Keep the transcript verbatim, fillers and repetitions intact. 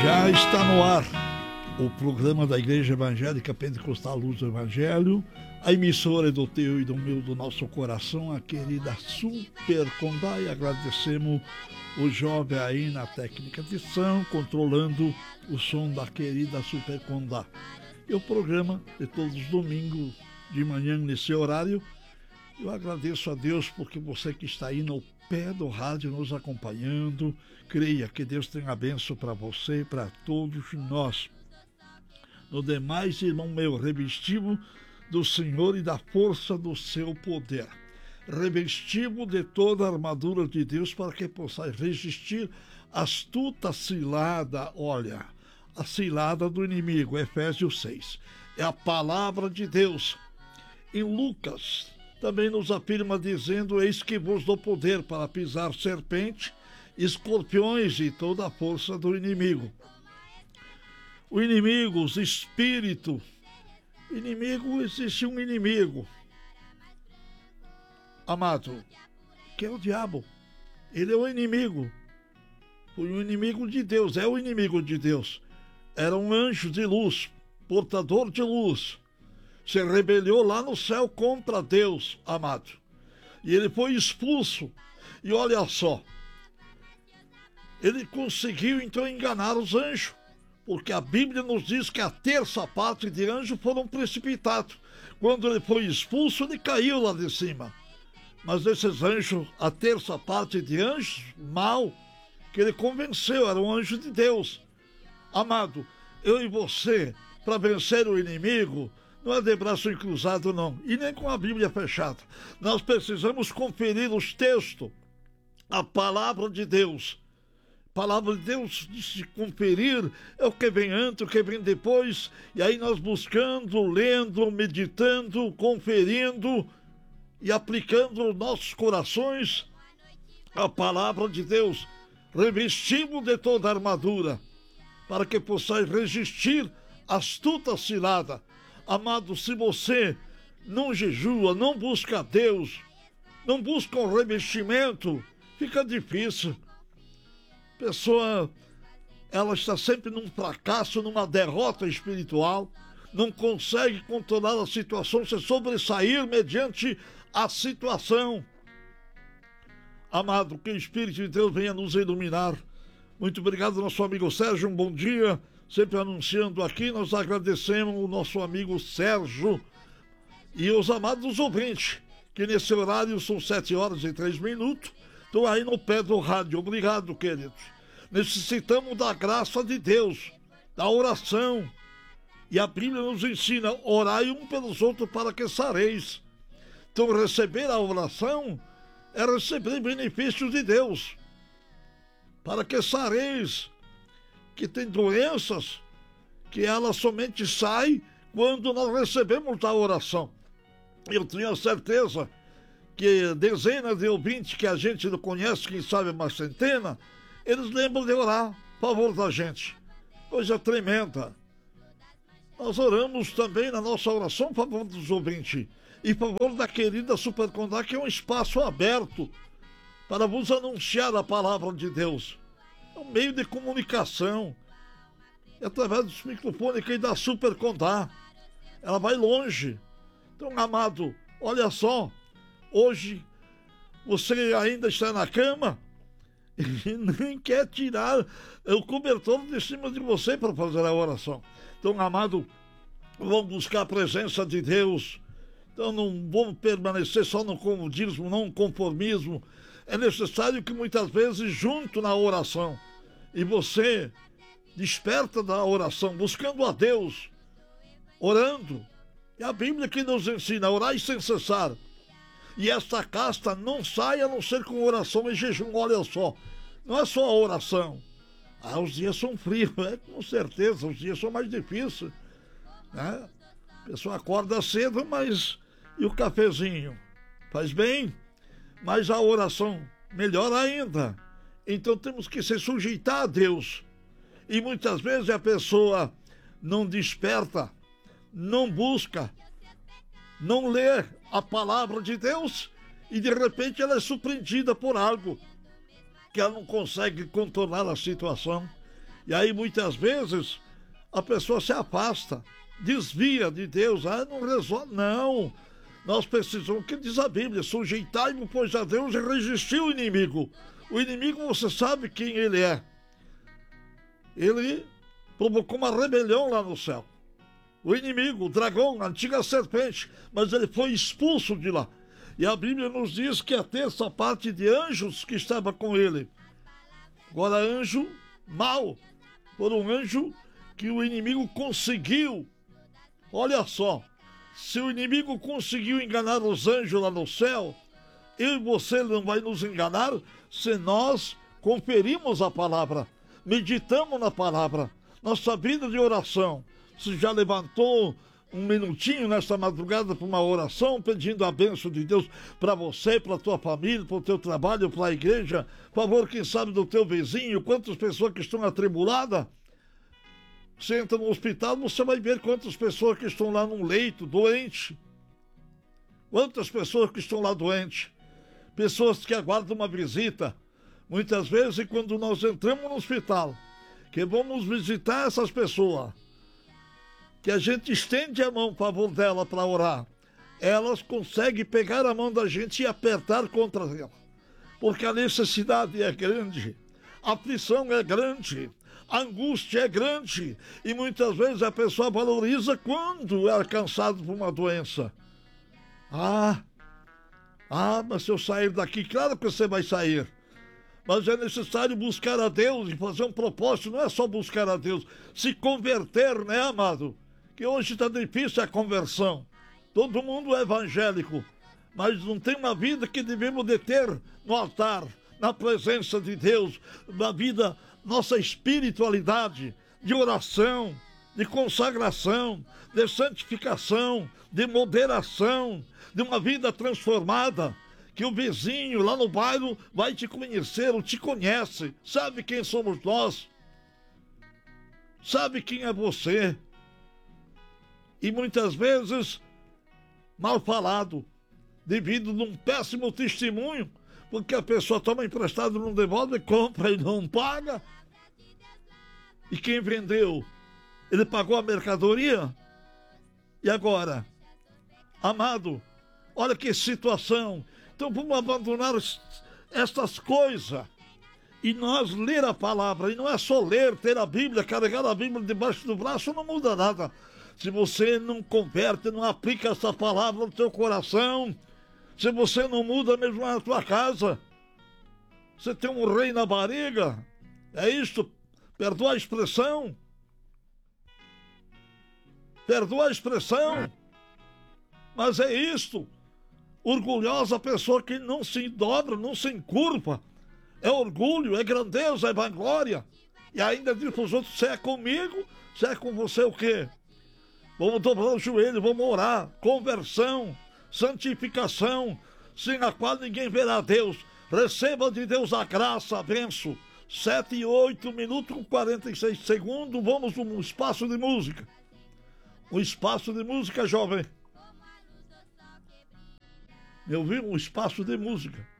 Já está no ar o programa da Igreja Evangélica Pentecostal Luz do Evangelho, a emissora do teu e do meu, do nosso coração, a querida Super Condá, e agradecemos o jovem aí na técnica de som, controlando o som da querida Super Condá. E o programa de todos os domingos de manhã nesse horário, eu agradeço a Deus porque você que está aí no pé do rádio nos acompanhando, creia que Deus tem a bênção para você e para todos nós. No demais, irmão meu, revestivo do Senhor e da força do seu poder. Revestivo de toda a armadura de Deus para que possais resistir à astuta cilada, olha, a cilada do inimigo, Efésios seis. É a palavra de Deus. Em Lucas também nos afirma dizendo: eis que vos dou poder para pisar serpente, escorpiões e toda a força do inimigo. O inimigo, os espíritos, inimigo, existe um inimigo, amado, que é o diabo. Ele é o inimigo, foi o inimigo de Deus, é o inimigo de Deus. Era um anjo de luz, portador de luz, se rebelou lá no céu contra Deus, amado, e ele foi expulso. E olha só, ele conseguiu então enganar os anjos, porque a Bíblia nos diz que a terça parte de anjos foram precipitados. Quando ele foi expulso, ele caiu lá de cima. Mas esses anjos, a terça parte de anjos, mal, que ele convenceu, era um anjo de Deus. Amado, eu e você, para vencer o inimigo, não é de braço cruzado, não, e nem com a Bíblia fechada. Nós precisamos conferir os textos, a palavra de Deus. A palavra de Deus, de se conferir, é o que vem antes, o que vem depois, e aí nós buscando, lendo, meditando, conferindo e aplicando nos nossos corações a palavra de Deus, revestimos de toda a armadura, para que possais resistir à astuta cilada. Amado, se você não jejua, não busca Deus, não busca um revestimento, fica difícil. A pessoa, ela está sempre num fracasso, numa derrota espiritual, não consegue controlar a situação, se sobressair mediante a situação. Amado, que o Espírito de Deus venha nos iluminar. Muito obrigado, nosso amigo Sérgio, um bom dia. Sempre anunciando aqui, nós agradecemos o nosso amigo Sérgio e os amados ouvintes, que nesse horário são sete horas e três minutos, estão aí no pé do rádio. Obrigado, queridos. Necessitamos da graça de Deus, da oração. E a Bíblia nos ensina: orai um pelos outros para que sareis. Então, receber a oração é receber benefícios de Deus, para que sareis. Que tem doenças que ela somente sai quando nós recebemos a oração. Eu tenho a certeza que dezenas de ouvintes que a gente não conhece, quem sabe uma centena, eles lembram de orar a favor da gente. Coisa tremenda. Nós oramos também na nossa oração a favor dos ouvintes e a favor da querida Super Condá, que é um espaço aberto para vos anunciar a palavra de Deus. É um meio de comunicação, é através dos microfones que da Super Condá. Ela vai longe. Então, amado, olha só, hoje você ainda está na cama e nem quer tirar o cobertor de cima de você para fazer a oração. Então, amado, vamos buscar a presença de Deus. Então, não vamos permanecer só no comodismo, não no conformismo. É necessário que muitas vezes junto na oração, e você desperta da oração, buscando a Deus, orando. É a Bíblia que nos ensina: orai sem cessar. E esta casta não sai a não ser com oração e jejum. Olha só, não é só a oração. Ah, os dias são frios, é, com certeza, os dias são mais difíceis, né? A pessoa acorda cedo, mas e o cafezinho? Faz bem, mas a oração melhor ainda. Então temos que se sujeitar a Deus. E muitas vezes a pessoa não desperta, não busca, não lê a palavra de Deus, e de repente ela é surpreendida por algo que ela não consegue contornar a situação. E aí muitas vezes a pessoa se afasta, desvia de Deus, ah, não resolve, não. Nós precisamos, o que diz a Bíblia, sujeitai-vos, pois a Deus, e resistir o inimigo. O inimigo, você sabe quem ele é. Ele provocou uma rebelião lá no céu. O inimigo, o dragão, a antiga serpente, mas ele foi expulso de lá. E a Bíblia nos diz que a terça parte de anjos que estava com ele. Agora, anjo mau, por um anjo que o inimigo conseguiu. Olha só, se o inimigo conseguiu enganar os anjos lá no céu, eu e você não vai nos enganar se nós conferimos a palavra, meditamos na palavra, nossa vida de oração. Você já levantou um minutinho nesta madrugada para uma oração, pedindo a bênção de Deus para você, para a tua família, para o teu trabalho, para a igreja? Por favor, quem sabe do teu vizinho, quantas pessoas que estão atribuladas? Você entra no hospital, você vai ver quantas pessoas que estão lá num leito, doente. Quantas pessoas que estão lá doentes. Pessoas que aguardam uma visita. Muitas vezes, quando nós entramos no hospital, que vamos visitar essas pessoas, que a gente estende a mão a favor dela para orar, elas conseguem pegar a mão da gente e apertar contra ela. Porque a necessidade é grande, a aflição é grande, a angústia é grande, e muitas vezes a pessoa valoriza quando é alcançado por uma doença. Ah, ah, mas se eu sair daqui, claro que você vai sair. Mas é necessário buscar a Deus e fazer um propósito, não é só buscar a Deus, se converter, né, amado? Que hoje está difícil a conversão. Todo mundo é evangélico, mas não tem uma vida que devemos de ter no altar, na presença de Deus, na vida, nossa espiritualidade, de oração, de consagração, de santificação, de moderação, de uma vida transformada, que o vizinho lá no bairro vai te conhecer, ou te conhece, sabe quem somos nós, sabe quem é você. E muitas vezes mal falado, devido a um péssimo testemunho, porque a pessoa toma emprestado, não devolve, compra e não paga. E quem vendeu, ele pagou a mercadoria? E agora? Amado, olha que situação. Então vamos abandonar estas coisas e nós ler a palavra. E não é só ler, ter a Bíblia, carregar a Bíblia debaixo do braço, não muda nada. Se você não converte, não aplica essa palavra no teu coração, se você não muda mesmo na tua casa, você tem um rei na barriga, é isto, perdoa a expressão, perdoa a expressão, mas é isto, orgulhosa pessoa que não se dobra, não se encurva, é orgulho, é grandeza, é vanglória, e ainda diz para os outros, se é comigo, se é com você o quê? Vamos dobrar o joelho, vamos orar, conversão, santificação, sem a qual ninguém verá Deus. Receba de Deus a graça, a benção. Sete e oito minutos com quarenta e seis segundos, vamos num espaço de música. Um espaço de música, jovem. Eu vi um espaço de música.